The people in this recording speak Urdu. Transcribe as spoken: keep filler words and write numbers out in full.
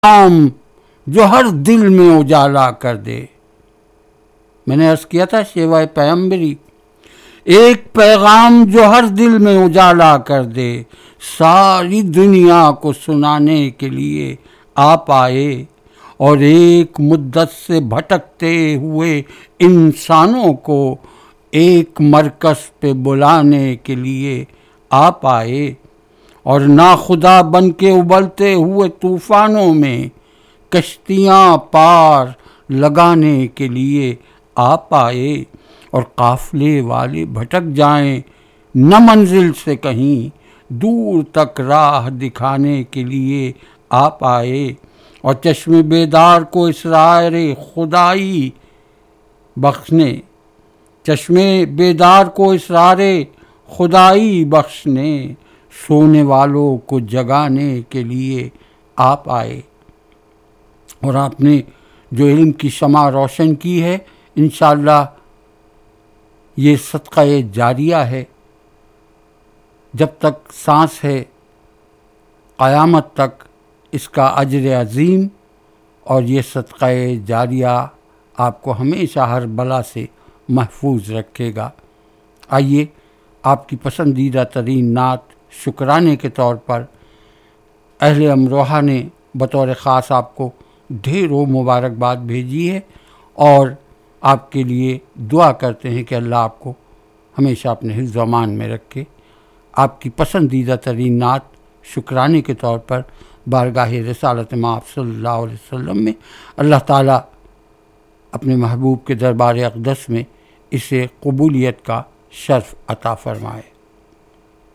پیغام جو ہر دل میں اجالا کر دے. میں نے عرض کیا تھا شیوائے پیغمبری، ایک پیغام جو ہر دل میں اجالا کر دے، ساری دنیا کو سنانے کے لیے آپ آئے، اور ایک مدت سے بھٹکتے ہوئے انسانوں کو ایک مرکز پہ بلانے کے لیے آپ آئے، اور ناخدا بن کے ابلتے ہوئے طوفانوں میں کشتیاں پار لگانے کے لیے آپ آئے، اور قافلے والے بھٹک جائیں نہ منزل سے کہیں دور تک راہ دکھانے کے لیے آپ آئے، اور چشم بیدار کو اسرار خدائی بخشنے چشم بیدار کو اسرار خدائی بخشنے سونے والوں کو جگانے کے لیے آپ آئے. اور آپ نے جو علم کی شمع روشن کی ہے، انشاءاللہ یہ صدقہ جاریہ ہے، جب تک سانس ہے قیامت تک اس کا اجر عظیم، اور یہ صدقہ جاریہ آپ کو ہمیشہ ہر بلا سے محفوظ رکھے گا. آئیے آپ کی پسندیدہ ترین نعت شکرانے کے طور پر اہل امروہہ نے بطور خاص آپ کو ڈھیروں مبارکباد بھیجی ہے، اور آپ کے لیے دعا کرتے ہیں کہ اللہ آپ کو ہمیشہ اپنے حفظ و امان میں رکھے. آپ کی پسندیدہ ترین نعت شکرانے کے طور پر بارگاہ رسالت مآب صلی اللہ علیہ وسلم میں اللہ تعالیٰ اپنے محبوب کے دربار اقدس میں اسے قبولیت کا شرف عطا فرمائے.